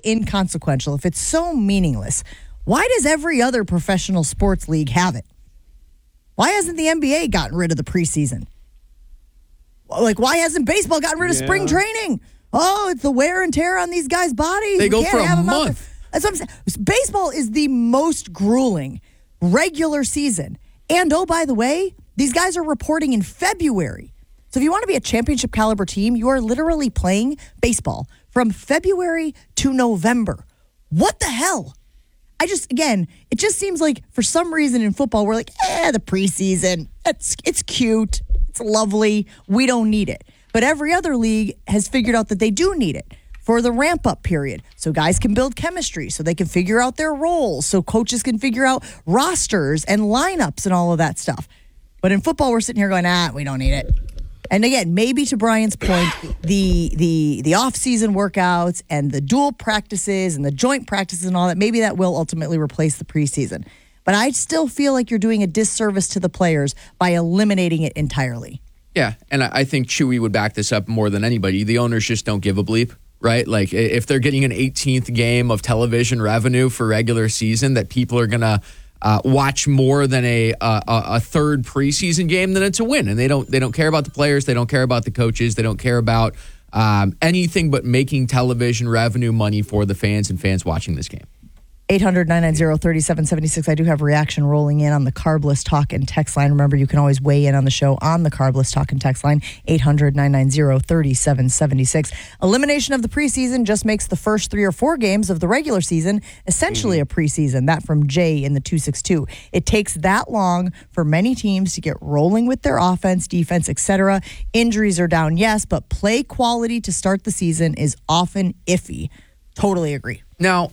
inconsequential, if it's so meaningless, why does every other professional sports league have it? Why hasn't the NBA gotten rid of the preseason? Like, why hasn't baseball gotten rid of spring training? Oh, it's the wear and tear on these guys' bodies. They go for a month. That's what I'm saying. Baseball is the most grueling regular season. And, oh, by the way, these guys are reporting in February. So if you want to be a championship caliber team, you are literally playing baseball from February to November. What the hell? It just seems like for some reason in football, we're like, the preseason, it's cute. It's lovely. We don't need it. But every other league has figured out that they do need it for the ramp-up period. So guys can build chemistry, so they can figure out their roles, so coaches can figure out rosters and lineups and all of that stuff. But in football, we're sitting here going, we don't need it. And again, maybe to Brian's point, the off-season workouts and the dual practices and the joint practices and all that, maybe that will ultimately replace the preseason. But I still feel like you're doing a disservice to the players by eliminating it entirely. Yeah, and I think Chewy would back this up more than anybody. The owners just don't give a bleep, right? Like, if they're getting an 18th game of television revenue for regular season that people are going to watch more than a third preseason game, then it's a win. And they don't care about the players. They don't care about the coaches. They don't care about anything but making television revenue money for the fans and fans watching this game. 800-990-3776. I do have reaction rolling in on the Carbless Talk and Text line. Remember, you can always weigh in on the show on the Carbless Talk and Text line, 800-990-3776. Elimination of the preseason just makes the first 3 or 4 games of the regular season essentially a preseason. That from Jay in the 262. It takes that long for many teams to get rolling with their offense, defense, etc. Injuries are down, yes, but play quality to start the season is often iffy. Totally agree. Now,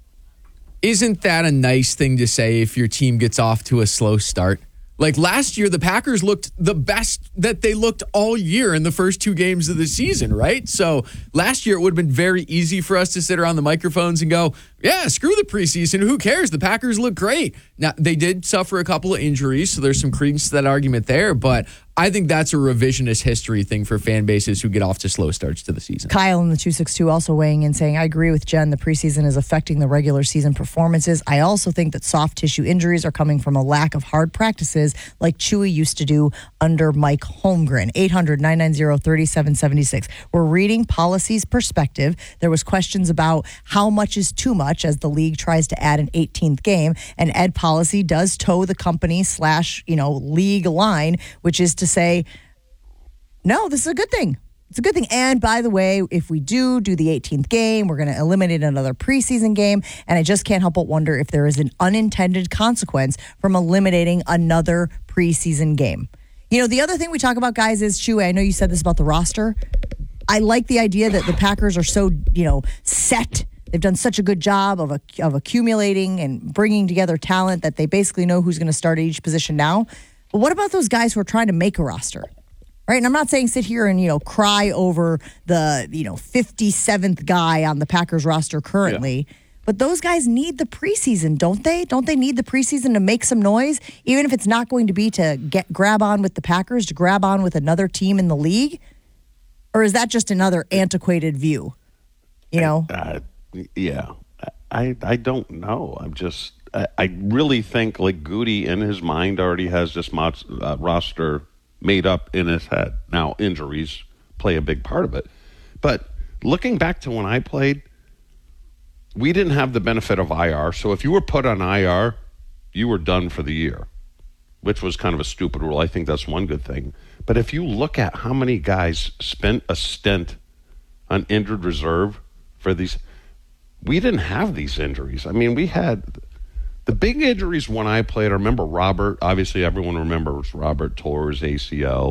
isn't that a nice thing to say if your team gets off to a slow start? Like last year, the Packers looked the best that they looked all year in the first 2 games of the season, right? So last year, it would have been very easy for us to sit around the microphones and go, screw the preseason. Who cares? The Packers look great. Now, they did suffer a couple of injuries, so there's some credence to that argument there, but I think that's a revisionist history thing for fan bases who get off to slow starts to the season. Kyle in the 262 also weighing in saying, I agree with Jen. The preseason is affecting the regular season performances. I also think that soft tissue injuries are coming from a lack of hard practices like Chewy used to do under Mike Holmgren. 800-990-3776. We're reading Policy's perspective. There was questions about how much is too much as the league tries to add an 18th game. And Ed Policy does toe the company / league line, which is to say, no, this is a good thing. It's a good thing. And by the way, if we do the 18th game, we're going to eliminate another preseason game. And I just can't help but wonder if there is an unintended consequence from eliminating another preseason game. The other thing we talk about, guys, is, Chewy, I know you said this about the roster. I like the idea that the Packers are so, set. They've done such a good job of accumulating and bringing together talent that they basically know who's going to start at each position now. But what about those guys who are trying to make a roster? Right? And I'm not saying sit here and, cry over the, 57th guy on the Packers roster currently. Yeah. But those guys need the preseason, don't they? Don't they need the preseason to make some noise? Even if it's not going to be to grab on with the Packers, to grab on with another team in the league? Or is that just another antiquated view? I don't know. I really think like Goody in his mind already has this roster made up in his head. Now, injuries play a big part of it. But looking back to when I played, we didn't have the benefit of IR. So if you were put on IR, you were done for the year, which was kind of a stupid rule. I think that's one good thing. But if you look at how many guys spent a stint on injured reserve for these, we didn't have these injuries. I mean, we had the big injuries when I played. I remember Robert. Obviously, everyone remembers Robert tore his ACL.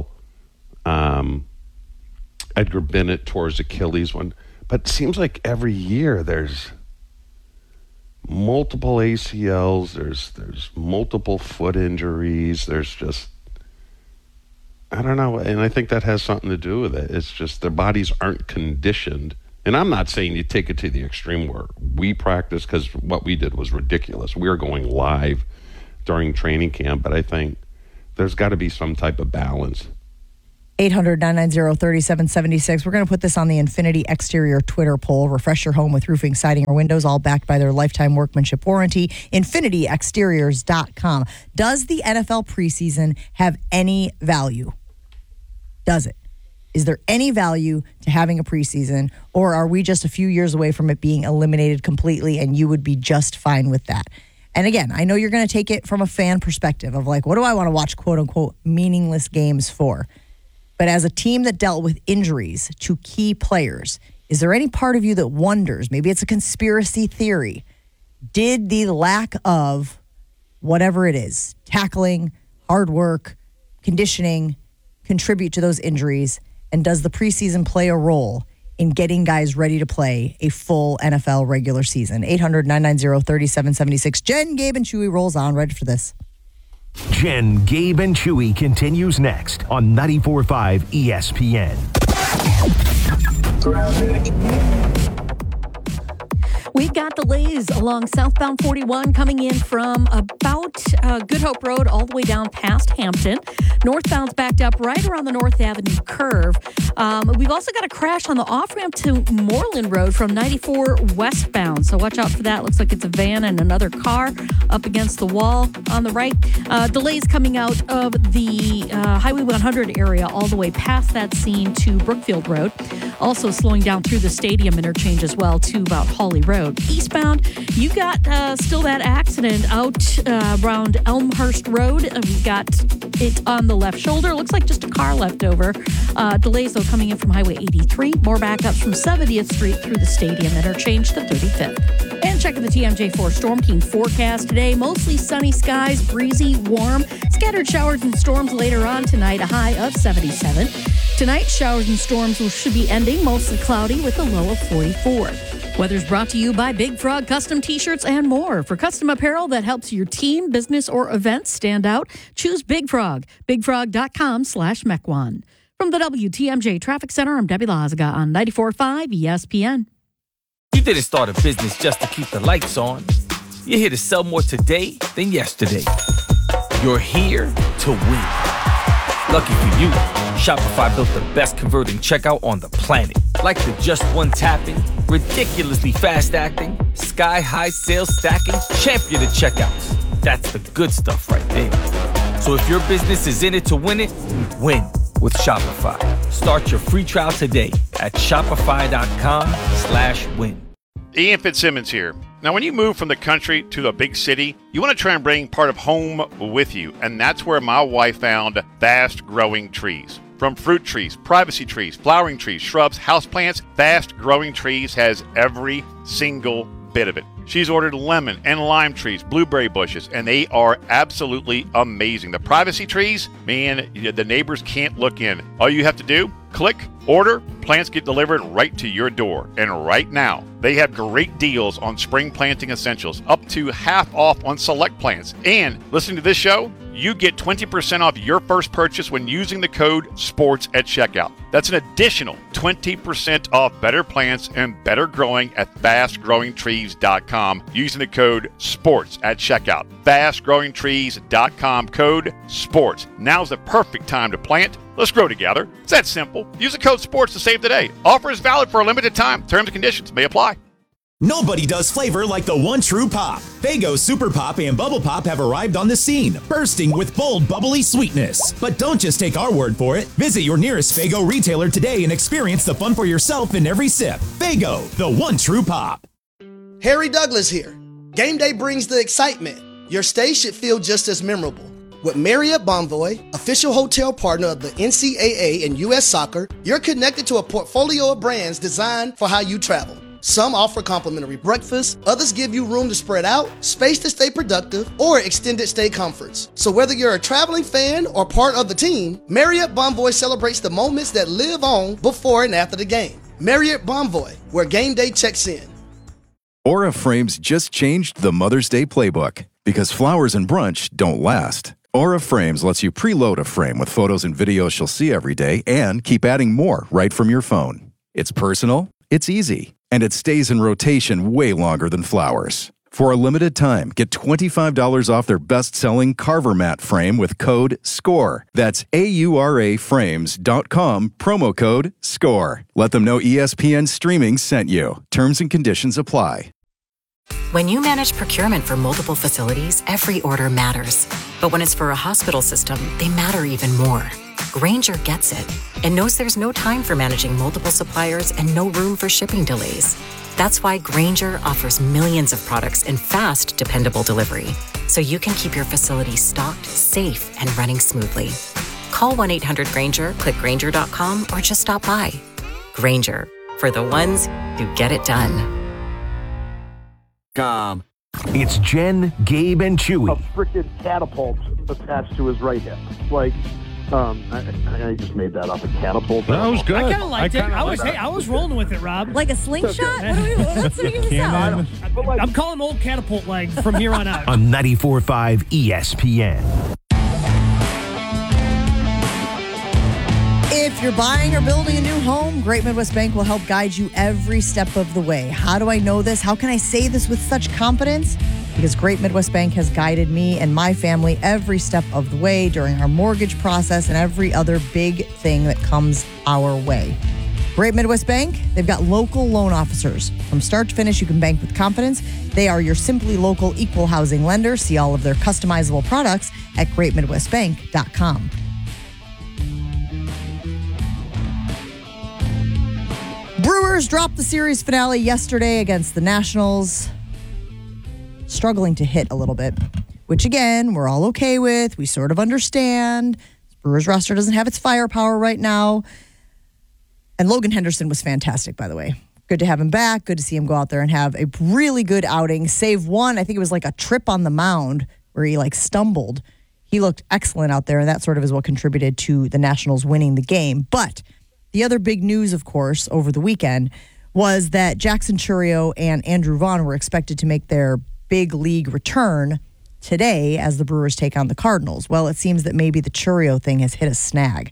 Edgar Bennett tore his Achilles one. But it seems like every year there's multiple ACLs. There's multiple foot injuries. There's just, I don't know. And I think that has something to do with it. It's just their bodies aren't conditioned. And I'm not saying you take it to the extreme where we practice, because what we did was ridiculous. We were going live during training camp, but I think there's got to be some type of balance. 800-990-3776. We're going to put this on the Infinity Exterior Twitter poll. Refresh your home with roofing, siding, or windows, all backed by their lifetime workmanship warranty. InfinityExteriors.com. Does the NFL preseason have any value? Does it? Is there any value to having a preseason, or are we just a few years away from it being eliminated completely and you would be just fine with that? And again, I know you're going to take it from a fan perspective of like, what do I want to watch quote unquote meaningless games for? But as a team that dealt with injuries to key players, is there any part of you that wonders, maybe it's a conspiracy theory, did the lack of whatever it is, tackling, hard work, conditioning, contribute to those injuries? And does the preseason play a role in getting guys ready to play a full NFL regular season? 800-990-3776. Jen, Gabe, and Chewy rolls on. Ready for this. Jen, Gabe, and Chewy continues next on 94.5 ESPN. We've got delays along southbound 41 coming in from about Good Hope Road all the way down past Hampton. Northbound's backed up right around the North Avenue curve. We've also got a crash on the off-ramp to Moreland Road from 94 westbound. So watch out for that. Looks like it's a van and another car up against the wall on the right. Delays coming out of the Highway 100 area all the way past that scene to Brookfield Road. Also slowing down through the stadium interchange as well to about Hawley Road. Eastbound, you got still that accident out around Elmhurst Road. We've got it on the left shoulder. Looks like just a car left over. Delays, though, coming in from Highway 83. More backups from 70th Street through the stadium interchange to 35th. And checking the TMJ4 Storm Team forecast today. Mostly sunny skies, breezy, warm. Scattered showers and storms later on tonight, a high of 77. Tonight, showers and storms should be ending, mostly cloudy with a low of 44. Weather's brought to you by Big Frog Custom T-shirts and more. For custom apparel that helps your team, business, or event stand out, choose Big Frog. BigFrog.com/Mequon. From the WTMJ Traffic Center, I'm Debbie Lazaga on 94.5 ESPN. You didn't start a business just to keep the lights on. You're here to sell more today than yesterday. You're here to win. Lucky for you, Shopify built the best converting checkout on the planet. Like the just one tapping, ridiculously fast acting, sky-high sales stacking, champion of checkouts. That's the good stuff right there. So if your business is in it to win it, win with Shopify. Start your free trial today at shopify.com/win. Ian Fitzsimmons here. Now, when you move from the country to the big city, you want to try and bring part of home with you, and that's where my wife found Fast Growing Trees. From fruit trees, privacy trees, flowering trees, shrubs, houseplants, Fast Growing Trees has every single bit of it. She's ordered lemon and lime trees, blueberry bushes, and they are absolutely amazing. The privacy trees, man, the neighbors can't look in. All you have to do, click, order, plants get delivered right to your door. And right now, they have great deals on spring planting essentials, up to half off on select plants. And listening to this show, you get 20% off your first purchase when using the code SPORTS at checkout. That's an additional 20% off better plants and better growing at fastgrowingtrees.com using the code SPORTS at checkout. Fastgrowingtrees.com, code SPORTS. Now's the perfect time to plant. Let's grow together. It's that simple. Use the code SPORTS to save today. Offer is valid for a limited time. Terms and conditions may apply. Nobody does flavor like the one true pop. Faygo Super Pop and Bubble Pop have arrived on the scene, bursting with bold, bubbly sweetness. But don't just take our word for it. Visit your nearest Faygo retailer today and experience the fun for yourself in every sip. Faygo, the one true pop. Harry Douglas here. Game day brings the excitement. Your stay should feel just as memorable. With Marriott Bonvoy, official hotel partner of the NCAA and U.S. Soccer, you're connected to a portfolio of brands designed for how you travel. Some offer complimentary breakfast, others give you room to spread out, space to stay productive, or extended stay comforts. So whether you're a traveling fan or part of the team, Marriott Bonvoy celebrates the moments that live on before and after the game. Marriott Bonvoy, where game day checks in. Aura Frames just changed the Mother's Day playbook because flowers and brunch don't last. Aura Frames lets you preload a frame with photos and videos she'll see every day and keep adding more right from your phone. It's personal, it's easy, and it stays in rotation way longer than flowers. For a limited time, get $25 off their best-selling Carver mat frame with code SCORE. That's AURAFrames.com, promo code SCORE. Let them know ESPN Streaming sent you. Terms and conditions apply. When you manage procurement for multiple facilities, every order matters. But when it's for a hospital system, they matter even more. Grainger gets it and knows there's no time for managing multiple suppliers and no room for shipping delays. That's why Grainger offers millions of products in fast, dependable delivery, so you can keep your facility stocked, safe, and running smoothly. Call 1-800-GRAINGER, click Grainger.com, or just stop by. Grainger, for the ones who get it done. It's Jen, Gabe, and Chewy. A freaking catapult attached to his right hip. Like, I just made that up. A catapult. That was good. I kind of liked it. I was rolling with it, Rob. Like a slingshot? What's this out? I'm calling old catapult leg from here on out. On 94.5 ESPN. If you're buying or building a new home, Great Midwest Bank will help guide you every step of the way. How do I know this? How can I say this with such confidence? Because Great Midwest Bank has guided me and my family every step of the way during our mortgage process and every other big thing that comes our way. Great Midwest Bank, they've got local loan officers. From start to finish, you can bank with confidence. They are your simply local equal housing lender. See all of their customizable products at greatmidwestbank.com. Brewers dropped the series finale yesterday against the Nationals. Struggling to hit a little bit, which again, we're all okay with. We sort of understand. Brewers roster doesn't have its firepower right now. And Logan Henderson was fantastic, by the way. Good to have him back. Good to see him go out there and have a really good outing. Save one, I think it was like a trip on the mound where he stumbled. He looked excellent out there, and that sort of is what contributed to the Nationals winning the game. But the other big news, of course, over the weekend was that Jackson Chourio and Andrew Vaughn were expected to make their big league return today as the Brewers take on the Cardinals. Well, it seems that maybe the Chourio thing has hit a snag.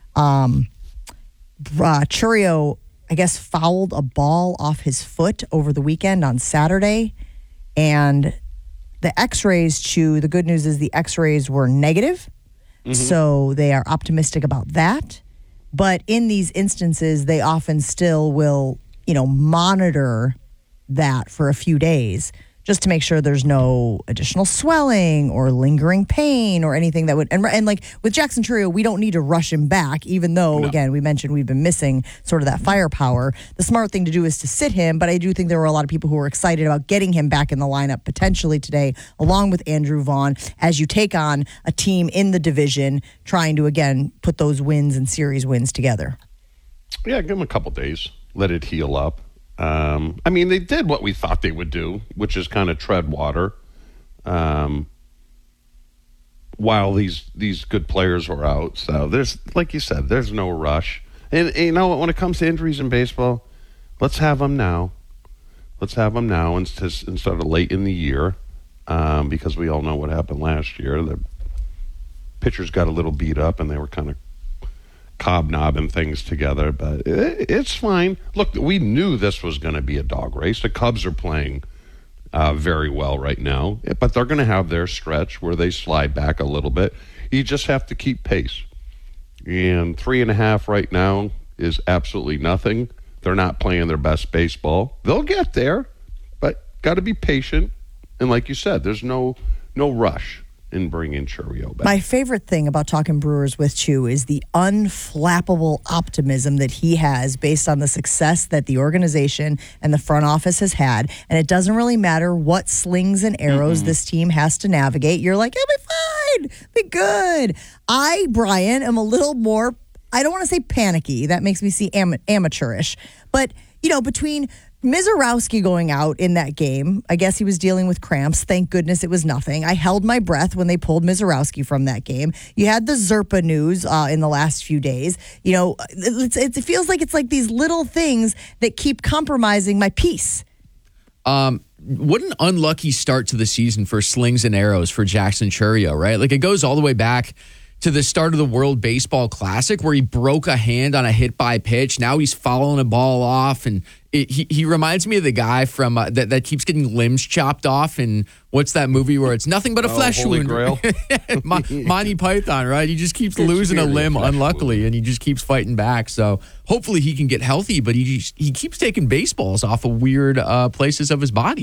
Chourio, I guess, fouled a ball off his foot over the weekend on Saturday, and the x-rays, the good news is the x-rays were negative, so they are optimistic about that. But in these instances, they often still will, monitor that for a few days just to make sure there's no additional swelling or lingering pain or anything that would. And like with Jackson Chourio, we don't need to rush him back, even though, again, we mentioned we've been missing sort of that firepower. The smart thing to do is to sit him, but I do think there were a lot of people who were excited about getting him back in the lineup potentially today, along with Andrew Vaughn, as you take on a team in the division trying to, again, put those wins and series wins together. Yeah, give him a couple days. Let it heal up. They did what we thought they would do, which is kind of tread water while these good players were out. So there's, like you said, there's no rush. And you know what? When it comes to injuries in baseball, let's have them now. Let's have them now instead of late in the year, because we all know what happened last year. The pitchers got a little beat up, and they were kind of cobnobbing things together, but it's fine. Look, we knew this was going to be a dog race. The Cubs are playing very well right now, but they're going to have their stretch where they slide back a little bit. You just have to keep pace. And 3.5 right now is absolutely nothing. They're not playing their best baseball. They'll get there, but got to be patient. And like you said, there's no rush in bringing Chourio back. My favorite thing about talking Brewers with Chew is the unflappable optimism that he has based on the success that the organization and the front office has had. And it doesn't really matter what slings and arrows this team has to navigate. You're like, it'll be fine, be good. I, Brian, am a little more, I don't want to say panicky. That makes me seem amateurish. But, between Mizorowski going out in that game, I guess he was dealing with cramps. Thank goodness it was nothing. I held my breath when they pulled Mizorowski from that game. You had the Zerpa news in the last few days. It feels like it's like these little things that keep compromising my peace. What an unlucky start to the season for slings and arrows for Jackson Chourio, right? Like, it goes all the way back to the start of the World Baseball Classic where he broke a hand on a hit by pitch. Now he's fouling a ball off and he reminds me of the guy from that keeps getting limbs chopped off. And what's that movie where it's nothing but a flesh Holy wound? Grail? Monty Python, right? He just keeps losing a limb, unluckily, and he just keeps fighting back. So hopefully he can get healthy, but he keeps taking baseballs off of weird places of his body.